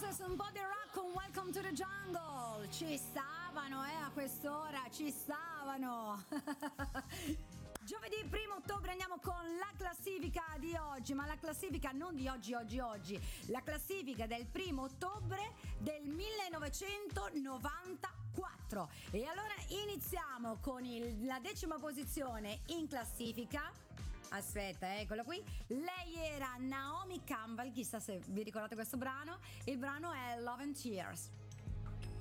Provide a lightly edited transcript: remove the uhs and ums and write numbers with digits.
Sisters, un po' di rock con Welcome to the Jungle. Ci stavano, a quest'ora, ci stavano. Giovedì 1 ottobre andiamo con la classifica di oggi, ma la classifica non di oggi, la classifica del 1 ottobre del 1994. E allora iniziamo con la 10ª posizione in classifica. Aspetta, eccolo qui. Lei era Naomi Campbell, chissà se vi ricordate questo brano. Il brano è Love and Tears.